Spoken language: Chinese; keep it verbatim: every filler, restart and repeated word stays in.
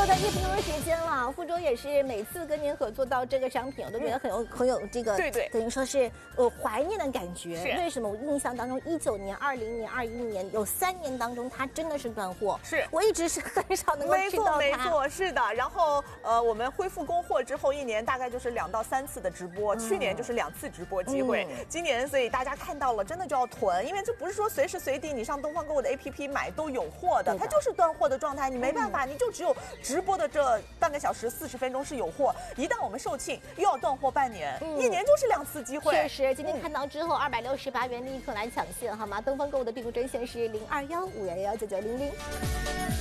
又到一分钟时间了，傅周也是每次跟您合作到这个商品，我都觉得很有、嗯、很有这个， 对对， 等于说是呃怀念的感觉。 是为什么？我印象当中，一九年、二零年、二一年有三年当中，它真的是断货。 是我一直是很少能够吃到它。 没错，没错，是的。然后呃，我们恢复供货之后，一年大概就是两到三次的直播，嗯、去年就是两次直播机会，嗯、今年所以大家看到了，真的就要囤，因为这不是说随时随地你上东方购物的 A P P 买都有货的，它就是断货的状态，你没办法，嗯、你就只有直播的这半个小时、四十分钟是有货，一旦我们售罄，又要断货半年，嗯、一年就是两次机会。 确实，今天看到之后，二百六十八元立刻来抢现，好吗？东方购物的订购专线是零二幺五幺幺九九零零。